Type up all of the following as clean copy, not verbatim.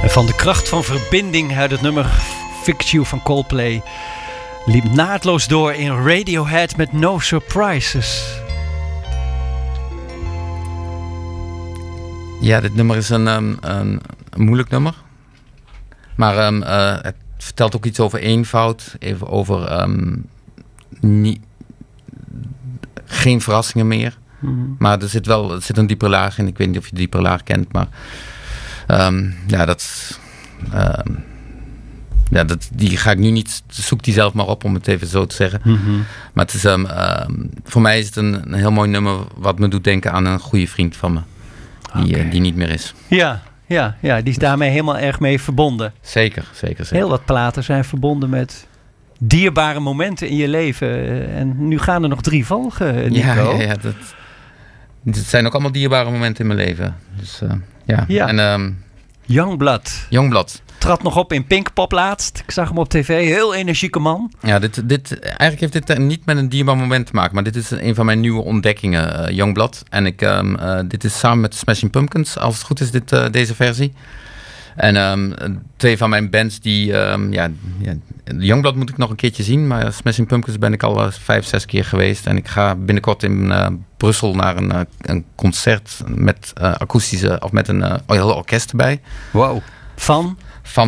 En van de kracht van verbinding uit het nummer Fix You van Coldplay liep naadloos door in Radiohead met No Surprises. Ja, dit nummer is een moeilijk nummer. Maar het vertelt ook iets over eenvoud. Even over geen verrassingen meer. Mm-hmm. Maar er zit een diepe laag in. Ik weet niet of je de diepe laag kent. Maar die ga ik nu niet... Zoek die zelf maar op, om het even zo te zeggen. Mm-hmm. Maar het is, voor mij is het een heel mooi nummer... wat me doet denken aan een goede vriend van me. Die niet meer is. Ja, die is daarmee helemaal erg mee verbonden. Zeker. Heel wat platen zijn verbonden met dierbare momenten in je leven. En nu gaan er nog 3 volgen, Nico. Ja, dat zijn ook allemaal dierbare momenten in mijn leven. Dus, ja. En, Youngblood. Trad nog op in Pinkpop laatst. Ik zag hem op tv. Heel energieke man. Ja, eigenlijk heeft dit niet met een dierbaar moment te maken. Maar dit is een van mijn nieuwe ontdekkingen, Youngblood. En dit is samen met Smashing Pumpkins. Als het goed is, deze versie. En 2 van mijn bands die... Youngblood moet ik nog een keertje zien. Maar Smashing Pumpkins ben ik al 5-6 keer geweest. En ik ga binnenkort in Brussel naar een concert met akoestische... of met een heel orkest erbij. Wow. Van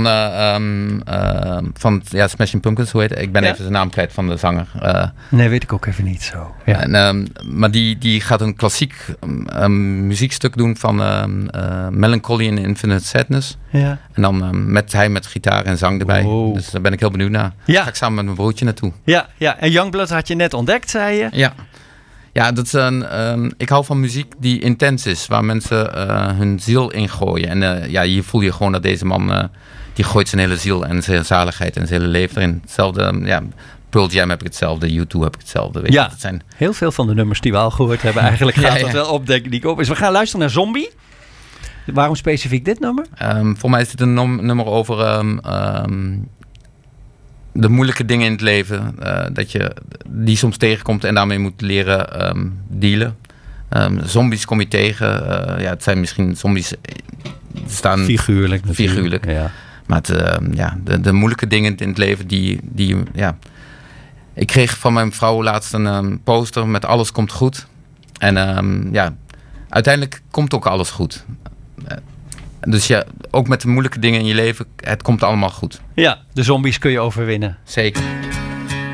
Smashing Pumpkins, hoe heet het? Ik ben even de naam kwijt van de zanger. Nee, weet ik ook even niet zo. Ja. Maar die gaat een klassiek muziekstuk doen van Melancholy and Infinite Sadness. Ja. En dan met gitaar en zang erbij. Wow. Dus daar ben ik heel benieuwd naar. Ja. Daar ga ik samen met mijn broertje naartoe. Ja. En Youngblood had je net ontdekt, zei je? Ja. Ja, dat is ik hou van muziek die intens is, waar mensen hun ziel in gooien. En hier voel je gewoon dat deze man, die gooit zijn hele ziel en zijn zaligheid en zijn hele leven erin. Hetzelfde, Pearl Jam heb ik hetzelfde, U2 heb ik hetzelfde. Weet je, dat zijn... heel veel van de nummers die we al gehoord hebben eigenlijk gaat dat wel op, denk ik. Dus we gaan luisteren naar Zombie. Waarom specifiek dit nummer? Voor mij is dit een nummer over... de moeilijke dingen in het leven, dat je die soms tegenkomt en daarmee moet leren dealen. Zombies kom je tegen. Het zijn misschien zombies staan figuurlijk. Ja. Maar de moeilijke dingen in het leven die ik kreeg van mijn vrouw laatst een poster met alles komt goed. En uiteindelijk komt ook alles goed. Dus ook met de moeilijke dingen in je leven, het komt allemaal goed. Ja, de zombies kun je overwinnen. Zeker.